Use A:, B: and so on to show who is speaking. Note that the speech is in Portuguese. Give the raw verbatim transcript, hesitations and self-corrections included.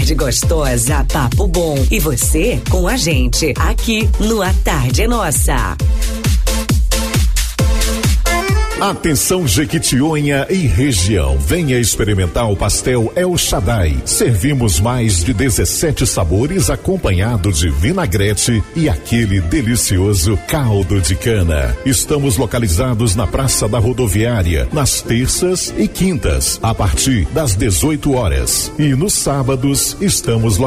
A: tarde gostosa, papo bom. E você com a gente, aqui no A Tarde é Nossa.
B: Atenção Jequitinhonha e região, venha experimentar o pastel El Shaddai. Servimos mais de dezessete sabores acompanhado de vinagrete e aquele delicioso caldo de cana. Estamos localizados na Praça da Rodoviária, nas terças e quintas, a partir das dezoito horas. E nos sábados estamos localizados